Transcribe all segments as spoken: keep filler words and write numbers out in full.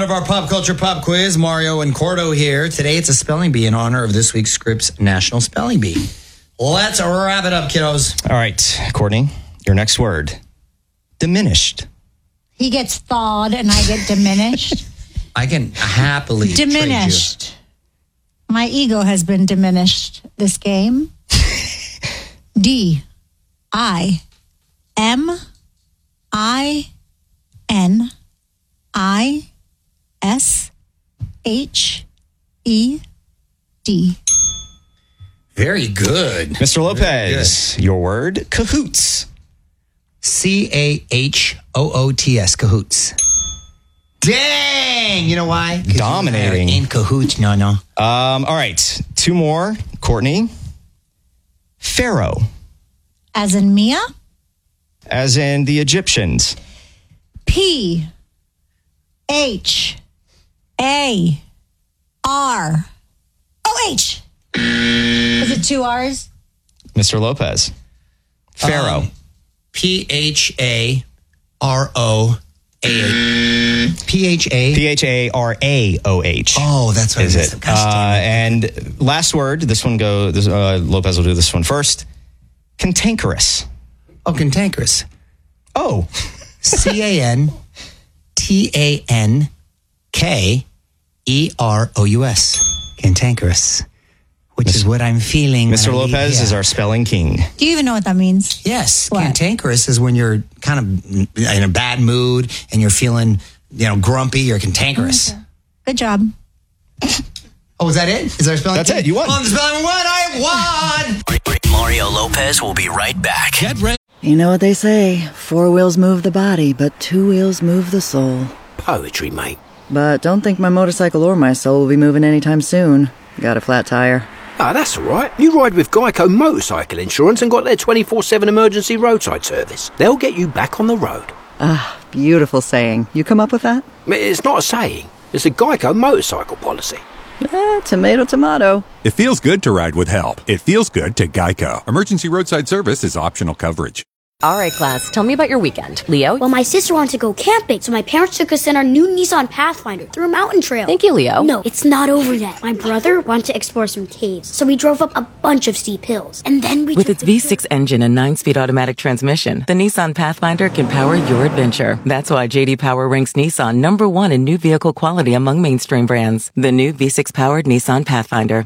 of our pop culture pop quiz. Mario and Cordo here. Today it's a spelling bee in honor of this week's Scripps National Spelling Bee. Let's wrap it up, kiddos. All right, Courtney, your next word. Diminished. He gets thawed and I get diminished. I can happily Diminished. My ego has been diminished this game. D. I. M. I. N. I. S. H. E. D. Very good. Mister Lopez, good. Your word, cahoots. C A H O O T S, cahoots. Dang! You know why? Dominating. In cahoots, no, no. Um, all right, two more. Courtney. Pharaoh. As in Mia? As in the Egyptians. P. H. A. R. O. H. Is it two R's? Mister Lopez. Pharaoh. Um, P H A R O A. P H A. P H A R A O H. Oh, that's what is it is. it. Uh, and last word, this one go, this, uh, Lopez will do this one first. Cantankerous. Oh, cantankerous. Oh. C A N T A N K E R O U S. Cantankerous. Which Mister is what I'm feeling. Mister Lopez is our spelling king. Do you even know what that means? Yes. What? Cantankerous is when you're kind of in a bad mood and you're feeling, you know, grumpy. You're cantankerous. Okay. Good job. Oh, is that it? Is there a spelling? That's it. You won. On the spelling one, I won. Mario Lopez will be right back. Get ready. You know what they say, four wheels move the body, but two wheels move the soul. Poetry, mate. But don't think my motorcycle or my soul will be moving anytime soon. Got a flat tire. Ah, that's all right. You ride with Geico Motorcycle Insurance and got their twenty-four seven emergency roadside service. They'll get you back on the road. Ah, beautiful saying. You come up with that? It's not a saying. It's a Geico motorcycle policy. Eh, tomato, tomato. It feels good to ride with help. It feels good to Geico. Emergency roadside service is optional coverage. All right, class, tell me about your weekend. Leo? Well, my sister wanted to go camping, so my parents took us in our new Nissan Pathfinder through a mountain trail. Thank you, Leo. No, it's not over yet. My brother wanted to explore some caves, so we drove up a bunch of steep hills. And then we With its V six engine and nine-speed automatic transmission, the Nissan Pathfinder can power your adventure. That's why J D Power ranks Nissan number one in new vehicle quality among mainstream brands. The new V six-powered Nissan Pathfinder.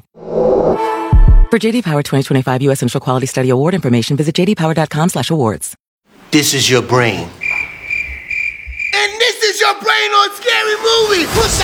For J D Power twenty twenty-five U S Central Quality Study Award information, visit jdpower.com slash awards. This is your brain. And this is your brain on Scary Movie. What's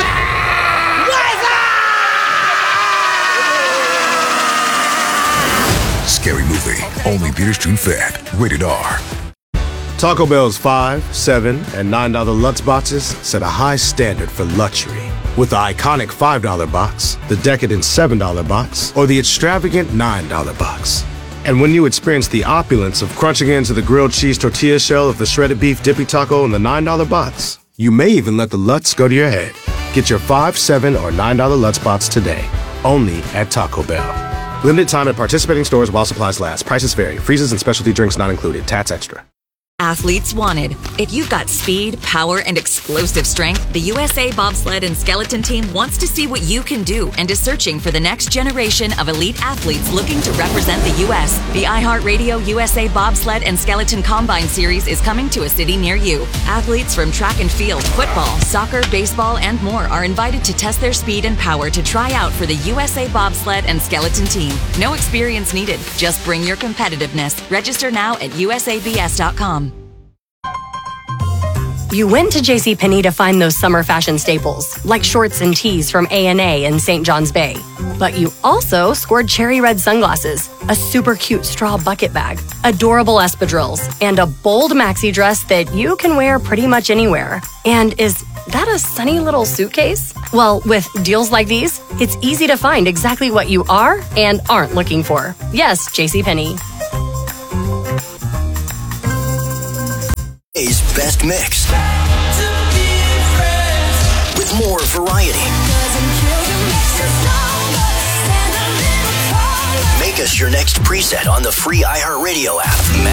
up? Scary Movie. Only theaters June fifth. Rated R. Taco Bell's five, seven, and nine dollar Lutz boxes set a high standard for luxury. With the iconic five dollar box, the decadent seven dollar box, or the extravagant nine dollar box. And when you experience the opulence of crunching into the grilled cheese tortilla shell of the shredded beef dippy taco in the nine dollar box, you may even let the Lutz go to your head. Get your five, seven, or nine dollar Lutz box today, only at Taco Bell. Limited time at participating stores while supplies last. Prices vary. Freezes and specialty drinks not included. Tats extra. Athletes wanted. If you've got speed, power, and explosive strength, the U S A Bobsled and Skeleton Team wants to see what you can do and is searching for the next generation of elite athletes looking to represent the U S The iHeartRadio U S A Bobsled and Skeleton Combine Series is coming to a city near you. Athletes from track and field, football, soccer, baseball, and more are invited to test their speed and power to try out for the U S A Bobsled and Skeleton Team. No experience needed. Just bring your competitiveness. Register now at U S A B S dot com. You went to JCPenney to find those summer fashion staples, like shorts and tees from A and A in Saint John's Bay. But you also scored cherry red sunglasses, a super cute straw bucket bag, adorable espadrilles, and a bold maxi dress that you can wear pretty much anywhere. And is that a sunny little suitcase? Well, with deals like these, it's easy to find exactly what you are and aren't looking for. Yes, JCPenney. Is best mix with more variety. Make us your next preset on the free iHeartRadio app.